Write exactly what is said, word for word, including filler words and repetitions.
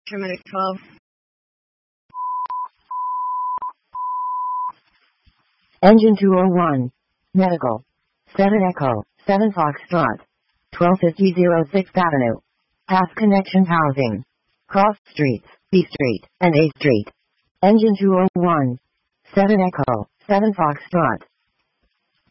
Terminate twelve. Engine two oh one. Medical. seven Echo, seven Foxtrot. twelve fifty sixth Avenue. Path connections housing. Cross streets, B Street, and A Street. Engine two oh one. seven Echo, seven Foxtrot.